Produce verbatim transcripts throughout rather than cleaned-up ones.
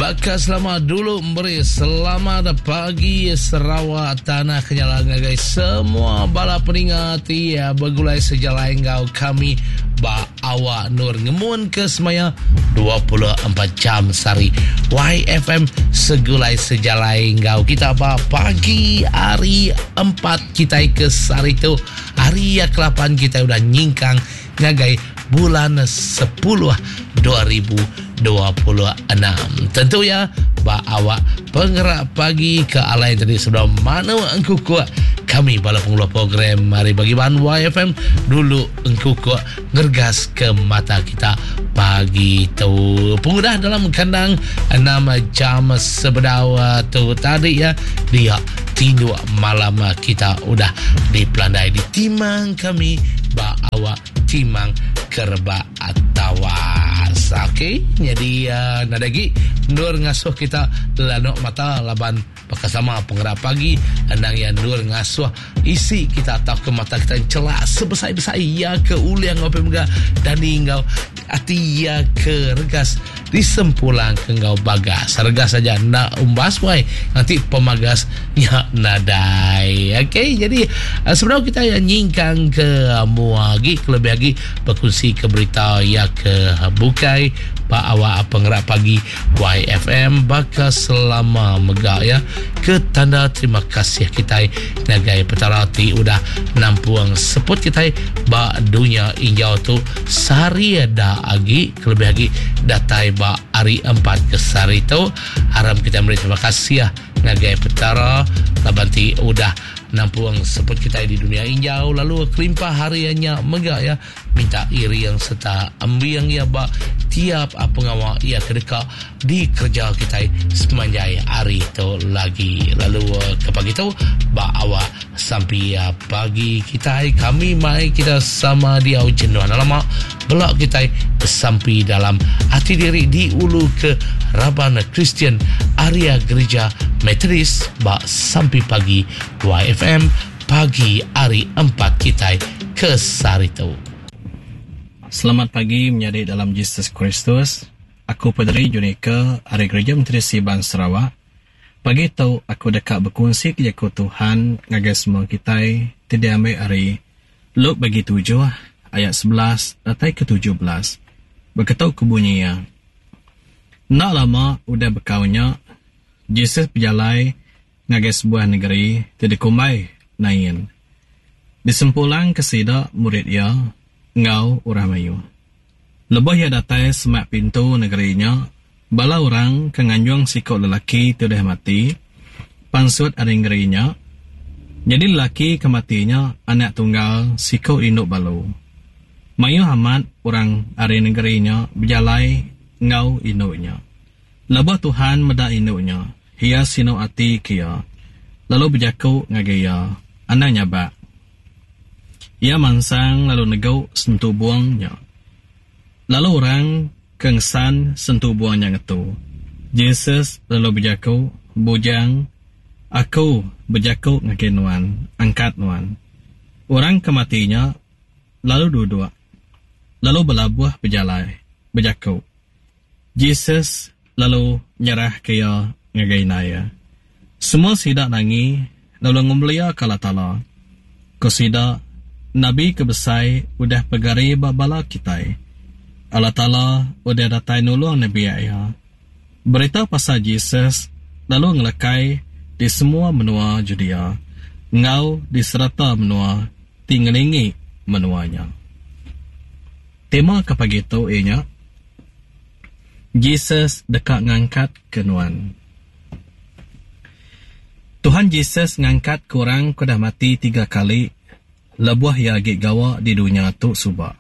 Bakal selamat dulu beri selamat pagi Sarawak tanah kenyalangan guys. Semua bala peningat ya bergulai sejalan engkau kami ba awak nur ngemun ke semaya dua puluh empat jam sehari Y F M segulai sejalan engkau kita ba pagi hari empat kita ke sehari tu hari ya ke lapan kita udah nyingkang ngagai bulan sepuluh dua ribu dua puluh enam. Tentu ya ba awak penggerak pagi ke alai tadi sebelum mana engkau kuat kami bala pengelola program mari bagi bahan Y F M dulu engkau kuat ngergas ke mata kita pagi tu pengudah dalam kandang enam jam sebedawa tu tadi ya dia tinduk malam kita udah dipelandai di timang kami ba awak timang kerba atawas. Okey, jadi uh, nadagi nur ngasuh kita lanok mata laban pakasama penggerak pagi andang yang nur ngasuh isi kita tahu ke mata kita celak sebesar-besar ya ke uliang ngopi mega dan engkau hati ya ke regas disempulang ke engkau bagas regas saja nak umbas wai nanti pemagasnya nadai. Okey, jadi uh, sebenarnya kita yang nyingkang ke muagi lebih lagi berkongsi ke berita ya ke bukai Pak awak penggerak pagi Y F M bakal selama megak ya ke tanda terima kasih kita nagai petarati udah nampuang seput kita ba dunia injau tu sehari ada lagi lebih lagi datai ba hari empat ke sehari tu haram kita beri terima kasih ya nagai petara labanti udah nampuang seput kita di dunia injau lalu kelimpah hariannya megak ya minta iri yang serta ambiang ya ba tiap apa ngawak ia kedekak di kerja kita semanjai hari itu lagi lalu ke pagi itu ba awak sampai ya pagi kita kami mai kita sama dia jenuh lama belak kita sampai dalam hati diri di ulu ke Rabana Kristian area gereja Metodis ba sampai pagi Y F M pagi hari empat kita ke Sarito. Selamat pagi menjadi dalam Yesus Kristus. Aku Padri Junika dari Gereja Metodis Siban Sarawak. Pagi tahu aku dekat berkongsi kejaku Tuhan ngagai semua kita tidak ambil hari Luk bagi tujuh ayat sebelas datai ke tujuh belas. Berkatau kebunyinya. Nak lama udah berkaunya Yesus berjalan ngagai sebuah negeri tidak kumai nain. Disempulang kesida murid ia ngau orang mayu. Lebih ia datai semak pintu negerinya, bala orang kenganjuang sikok lelaki tidak mati, pansut ada negerinya. Jadi lelaki kematinya anak tunggal sikok induk balu. Mayu hamat orang ada negerinya berjalai ngau induknya. Lebih Tuhan meda induknya, ia sino ati kia, lalu berjaku ngagaya, anaknya bak. Ia mansang lalu negau sentuh buangnya. Lalu orang kengsan sentuh buangnya itu. Yesus lalu berjaku, bujang, aku berjaku ngake nuan, angkat nuan. Orang kematinya lalu duduk. Lalu belabuh berjalan, berjaku. Yesus lalu nyerah kaya ngagai naya. Semua sidak nangi, lalu ngumbelia kala tala. Kesidak Nabi kebesai udah pegari babala kita. Allah Ta'ala udah datai nulung Nabi ayah. Berita pasal Yesus lalu ngelekai di semua menua Judea. Ngau di serata menua tinggalingi menuanya. Tema ke pagi itu ianya Yesus dekat ngangkat kenuan. Tuhan Yesus ngangkat kurang kudah mati tiga kali lebuah ia agik gawa di dunia tu subak.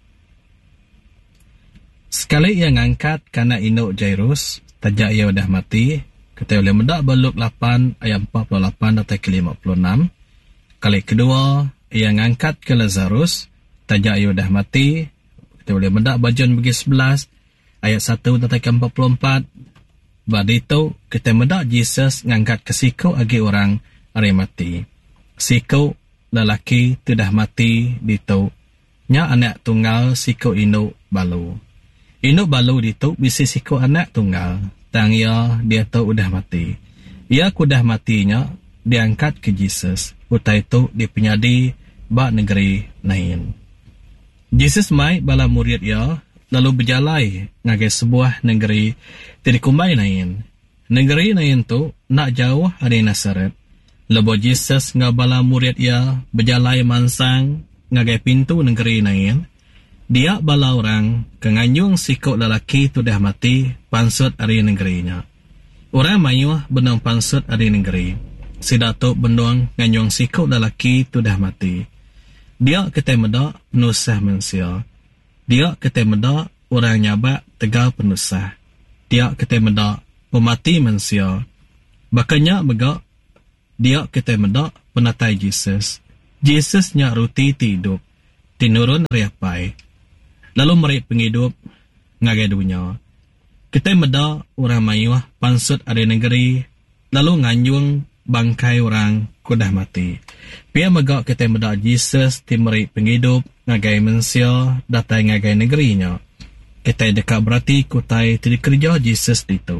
Sekali ia ngangkat karena induk Jairus, tajak ia dah mati, kata oleh mendak Luk lapan ayat empat puluh lapan datang ke lima puluh enam. Kali kedua, ia ngangkat ke Lazarus, tajak ia dah mati, kata oleh mendak John bagi sebelas ayat satu datang ke empat puluh empat. Badi itu, kita mendak Yesus ngangkat ke siku agi orang hari mati. Siku lelaki tidak mati ditu. Nya anak tunggal siku induk balu. Induk balu ditu bisi siku anak tunggal. tang ia dia tu udah mati. Ia kudah matinya diangkat ke Jesus. Utai tu dipenyadi ba negeri lain. Jesus mai bala murid ia lalu berjalai ngagai sebuah negeri tirikumbai lain. Negeri lain tu nak jauh dari Nazaret. Lebo Jesus ngabala murid ia berjalai mansang ngagai pintu negeri lain. Dia bala orang kenganyung sikok lelaki tu dah mati pansut dari negerinya. Orang mayuh benang pansut dari negeri. Sidatuk benang nganyung sikok lelaki tu dah mati. Dia kata medak penusah manusia. Dia kata medak orang nyabak tegal penusah. Dia kata medak pemati manusia. Bakanya begak dia kata medak penatai Jesus. Jesus nyak ruti tidup. Tinurun riapai. Lalu merik penghidup ngagai dunia. Kita medak orang mayuh pansut ada negeri. Lalu nganyung bangkai orang kudah mati. Pia megak kita medak Jesus ti merik penghidup ngagai manusia datai ngagai negerinya. Kita dekat berarti kutai ti kerja Jesus itu.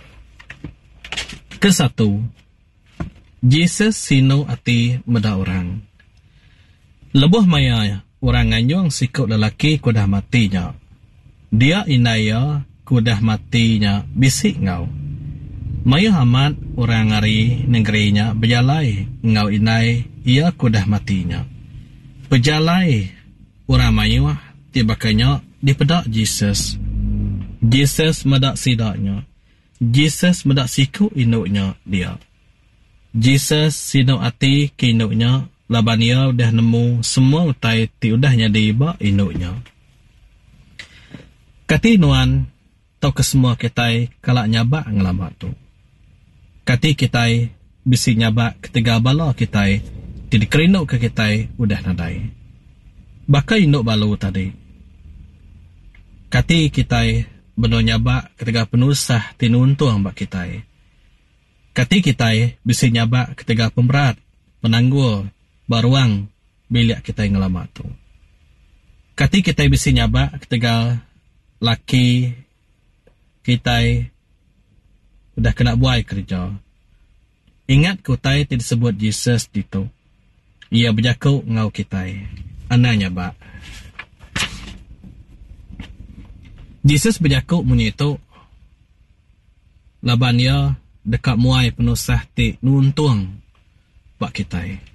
Kesatu, Jesus sino ati medak orang. Lebuh maya orang nganyung sikut lelaki kudah matinya. Dia inaya kudah matinya bisik ngau. Maya amat orang ngari negerinya berjalai ngau inai ia kudah matinya. Berjalai orang mayuah tibakanya dipedak Jesus. Jesus medak sidaknya. Jesus medak siku inuknya dia. Jesus sino ati ke inuknya. Laban ia udah nemu semua utai ti udah nyadi ba inuknya. Kati nuan tau ke semua kitai kalak nyabak ngelamat tu. Kati kitai bisi nyabak ketiga bala kitai ti dikerinuk ke kitai udah nadai. Bakai inuk balu tadi. Kati kitai beno nyabak ketiga penusah ti nuntung bak kitai. Kati kitai bisi nyabak ketiga pemberat penangguh baruang bilik kita yang ngelamat tu. Kati kita bisi nyabak ketiga laki kita udah kena buai kerja. Ingat kutai tidak disebut Jesus itu. Ia berjaku ngau kita. Ana nyabak. Jesus berjaku bunyi itu. Laban ia dekat muai penusah ti nuntung bak kita.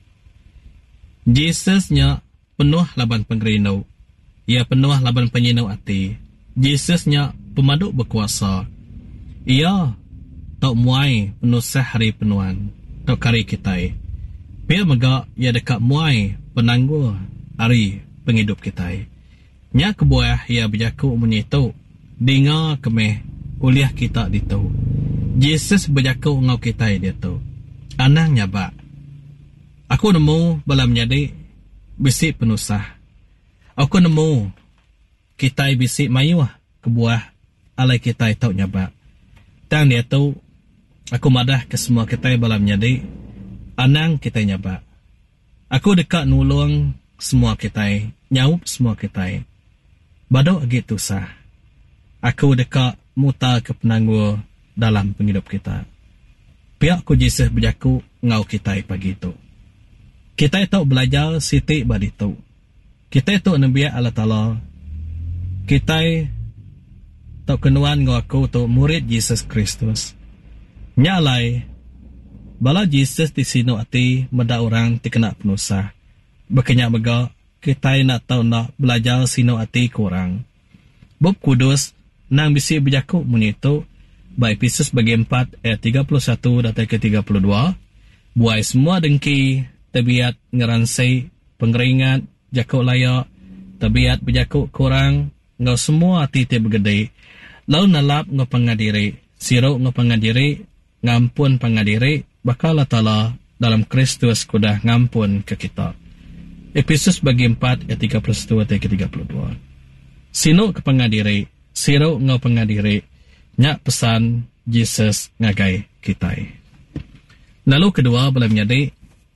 Jesusnya penuh laban penggerinau. Ia penuh laban penyinau hati. Jesusnya pemaduk berkuasa. Ia tak muai penusah hari penuan. Tak kari kita. Pia megak ia dekat muai penangguh hari penghidup kita. Nya kebuah ia berjaku menyitu. Dengar kemeh kuliah kita ditu. Jesus berjaku ngau kita dia tu. Anang nyabak. Aku nemu bala menjadi bisik penusah. Aku nemu kitai bisik mayuah kebuah alai kitai tau nyabak. Tang dia tu aku madah ke semua kitai bala menjadi anang kitai nyabak. Aku dekat nulung semua kitai, nyaup semua kitai. Badok gitu sah. Aku dekat muta ke penangguh dalam penghidup kita. Pihak ku Jesus berjaku ngau kitai pagi tu. Kita itu belajar siti badi tu. Kita itu nabiya Allah Ta'ala. Kita itu kenuan ngau aku tu murid Jesus Kristus. Nyalai, bala Jesus di sino ati meda orang ti kena penusah. Bekenya bega, kita nak tahu nak belajar sino ati kurang. Bob kudus, nang bisi berjaku munitu, ba Efesus bagi empat ayat tiga puluh satu dan ke tiga puluh dua. Buai semua dengki, tabiat ngeransai, pengeringat, jakuk layak, tabiat berjakuk kurang, ngau semua titi bergedai. Lalu nalap ngau pengadiri, siruk ngau pengadiri, ngampun pengadiri, bakal Allah Ta'ala dalam Kristus kudah ngampun ke kita. Efesus bagi empat ayat tiga puluh satu dan ke tiga puluh dua. Sinuk ke pengadiri, siruk ngau pengadiri, nyak pesan Jesus ngagai kita. Lalu kedua boleh menjadi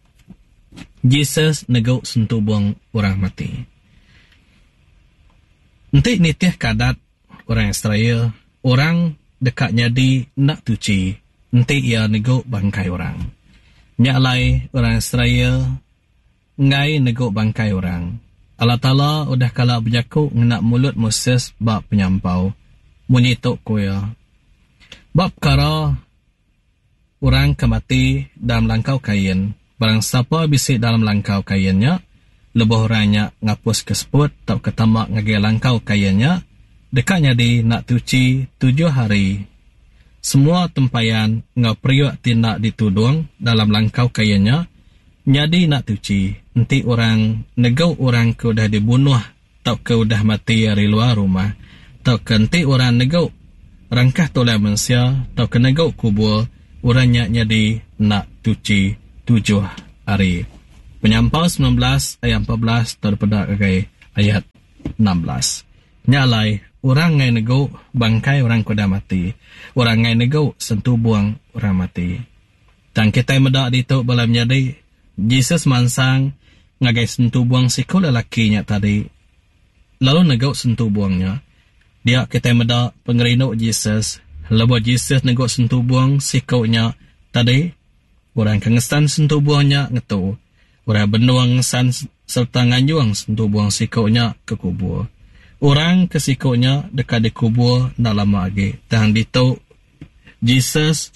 Jesus neguk sentuh buang orang mati. Nanti nitih kadat orang Israel, orang dekatnya di nak tuci, nanti ia neguk bangkai orang. Nyak lai orang Israel ngai neguk bangkai orang. Allah Ta'ala udah kalak berjakuk ngenak mulut Moses bab penyampau. Munyituk kuya. Bab kara orang kemati dalam langkau kain. Barang siapa bisik dalam langkau kainnya, lebih orangnya ngapus keseput tak ketamak ngagi langkau kainnya, dekatnya di nak tuci tujuh hari. Semua tempayan ngau periuk tindak ditudung dalam langkau kainnya, nyadi nak tuci. Nanti orang negau orang ke udah dibunuh, tak ke udah mati dari luar rumah, tak ke nanti orang negau rangkah toleh manusia, tak ke negau kubur, orangnya nyadi nak tuci tujuh hari. Penyampau sembilan belas ayat empat belas daripada kagai ayat enam belas. Nyalai orang ngai negau bangkai orang kuda mati, orang ngai negau sentuh buang orang mati. Dan kita medak di tu balam jadi Jesus mansang ngagai sentuh buang sikul lelakinya tadi. Lalu negau sentuh buangnya. Dia kita medak pengerino Jesus. Lepas Jesus negau sentuh buang sikulnya tadi. Orang kengesan sentuh buangnya ngetu. Orang benuang ngesan serta nganyuang sentuh buang sikulnya ke kubur. Orang ke sikulnya dekat di kubur nak lama lagi. Dan di tu Jesus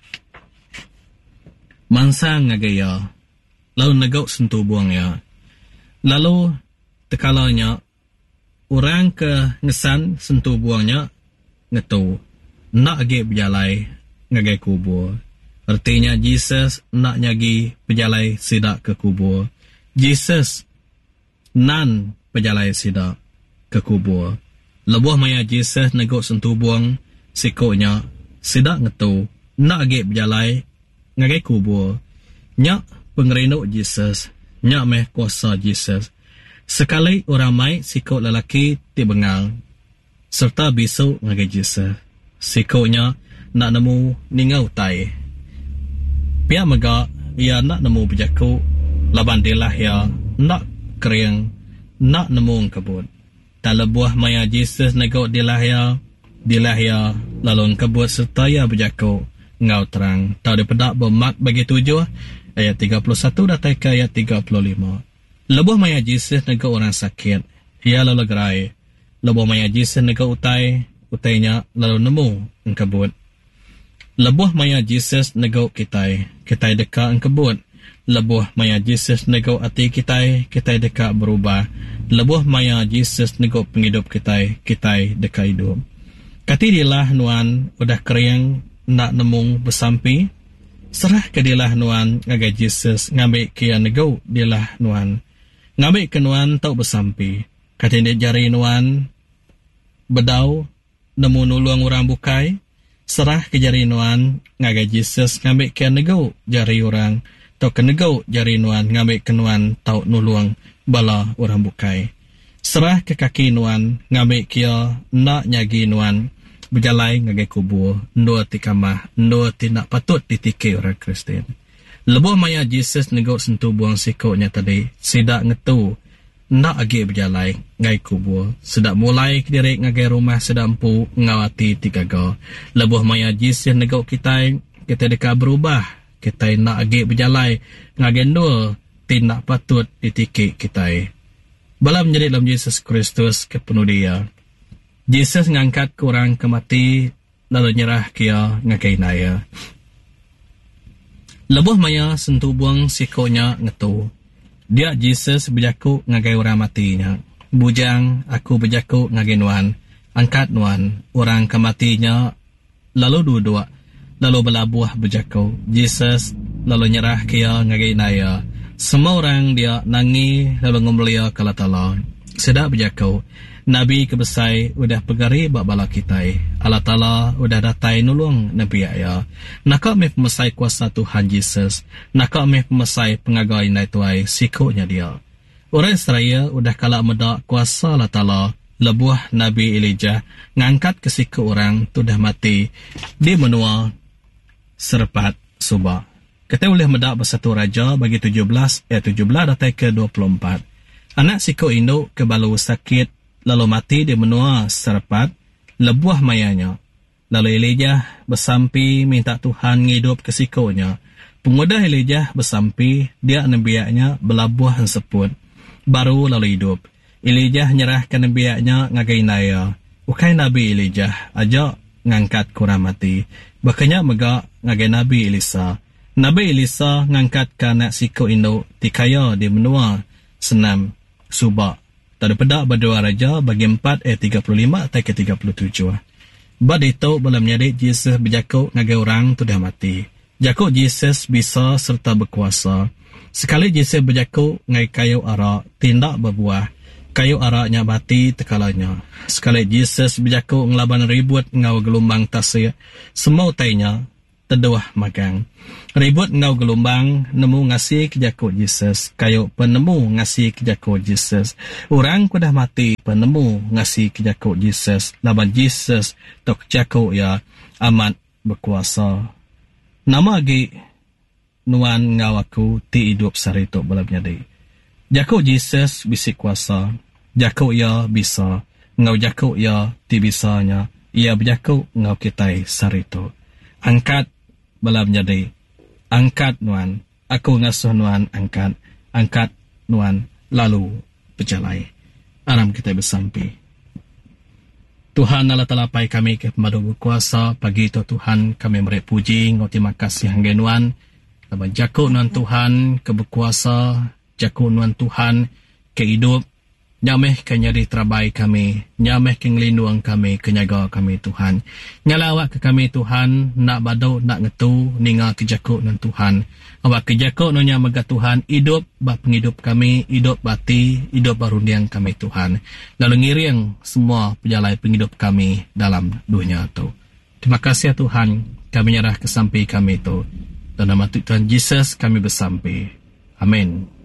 mansang ngagaya. Lalu negau sentuh buangnya. Lalu tekalanya orang ke ngesan sentuh buangnya ngetu. Nak lagi berjalai ngagai kubur. Artinya Jesus nak nyagi berjalai sidak ke kubur. Jesus nan berjalai sidak ke kubur. Lebuh maya Jesus negau sentuh buang sikoknya sidak ngetu. Nak lagi berjalai ngagai kubur. Nyak pengerino Jesus, nyak meh kuasa Jesus. Sekali orang mai sikok lelaki tibengal, serta bisu ngagai Jesus. Sikoknya nak nemu ningau tai. Pihak mega, ia nak nemu berjaku, laban dilah ia nak kering, nak nemu kebut. Tak lebuah maya Jesus negok dilah ia, dilah ia lalu kebut serta ia berjaku, ngau terang. Tak dipedak bermak bagi tujuh, ayat tiga puluh satu datang ke ayat tiga puluh lima. Lebuh maya Jesus negak orang sakit. Ia lalu gerai. Lebuh maya Jesus negak utai. Utainya lalu nemu engkebut. Lebuh maya Jesus negak kitai. Kitai dekat engkebut. Lebuh maya Jesus negak hati kitai. Kitai dekat berubah. Lebuh maya Jesus negak penghidup kitai. Kitai dekat hidup. Kati dilah nuan udah kering nak nemu bersampi. Serah ke dilah nuan ngagai Jesus ngambil kia negau dilah nuan. Ngambil ke nuan tau bersampi. Kata dia jari nuan bedau nemu nuluang orang bukai. Serah ke jari nuan ngagai Jesus ngambil kia negau jari orang. Tau ke negau jari nuan ngambil ke nuan tau nuluang bala orang bukai. Serah ke kaki nuan ngambil kia nak nyagi nuan. Berjalai ngagai kubur, ndua tikamah, ndua tidak patut ditike orang Kristian. Lebuh maya Jesus negok sentuh buang sikoknya tadi, sidak ngetu, nak agi berjalai ngagai kubur. Sedak mulai kedirik ngagai rumah sedak empu ngawati tiga go. Lebuh maya Jesus negok kita, kita dekat berubah, kita nak agi berjalai ngagai ndua, tidak patut ditike kita. Balam menjadi dalam Yesus Kristus kepenuh dia. Jesus ngangkat ke orang ke mati, lalu nyerah kia ngakai naya. Lebuh maya sentuh buang sikonya ngetu. Dia Jesus berjaku ngagai orang matinya. Bujang aku berjaku ngagai nuan. Angkat nuan, orang ke matinya, lalu dua-dua, lalu belabuah berjaku. Jesus lalu nyerah kia ngagai naya. Semua orang dia nangi lalu ngumbelia ke latala. Sedap berjaku. Nabi kebesai udah pegari bak bala kitai. Allah Ta'ala udah datai nulung Nabi ya. Nakak meh pemesai kuasa Tuhan Yesus. Nakak meh pemesai pengagai nai tuai sikoknya dia. Orang Israel udah kalak medak kuasa Allah Ta'ala. Lebuah Nabi Elijah ngangkat ke sikok orang tu dah mati di menua serpat subak. Kita boleh medak bersatu raja bagi tujuh belas ayat tujuh belas datai ke dua puluh empat. Anak sikok induk kebalu sakit lalu mati di menua serpat, lebuah mayanya. Lalu Elijah bersampi minta Tuhan ngidup kesikonya. Pemuda Elijah bersampi, dia nabiaknya belabuh seput. Baru lalu hidup. Elijah nyerahkan nabiaknya ngagai naya. Ukai Nabi Elijah ajak ngangkat kurang mati. Bakanya mega ngagai Nabi Elisa. Nabi Elisa ngangkat kanak siko ino tikaya di menua senam subak. Tadi pedak berdua raja bagi empat ayat tiga puluh lima atau ke tiga puluh tujuh. Bad itu belum nyari Jesus berjakuk ngagai orang tu dah mati. Jakuk Jesus bisa serta berkuasa. Sekali Jesus berjakuk ngai kayu arak, tindak berbuah. Kayu araknya mati tekalanya. Sekali Jesus berjakuk ngelaban ribut ngau gelombang tasir. Semua tainya terduah magang. Ribut ngau gelombang nemu ngasih kejakuk Jesus. Kayu penemu ngasih kejakuk Jesus. Orang ku dah mati penemu ngasih kejakuk Jesus. Laban Jesus tok jakuk ya amat berkuasa. Nama lagi nuan ngau aku ti hidup sarito belum nyadi. Jakuk Jesus bisik kuasa. Jakuk ya bisa. Ngau jakuk ya ti bisanya. Ia berjakuk ngau kitai sarito. Angkat belum nyadi. Angkat nuan. Aku ngasuh nuan angkat. Angkat nuan lalu berjalai. Aram kita bersampi. Tuhan Allah talapai kami ke pemadu berkuasa. Pagi itu Tuhan kami beri puji. Ngau terima kasih hanggenuan. Laban jakuk nuan Tuhan ke berkuasa. Jakuk nuan Tuhan ke hidup. Nyameh ke nyari terabai kami. Nyameh ke ngelindung kami. Kenyaga kami Tuhan. Nyalawak ke kami Tuhan. Nak badau, nak ngetu. Ninga ke jakuk nuan Tuhan. Awak ke jakuk nuan yang megah Tuhan. Hidup bak penghidup kami. Hidup bati. Hidup barundiang kami Tuhan. Lalu ngiring semua pejalai penghidup kami dalam dunia itu. Terima kasih ya Tuhan. Kami nyerah kesampi kami itu. Dalam nama Tuhan Yesus kami bersampi. Amin.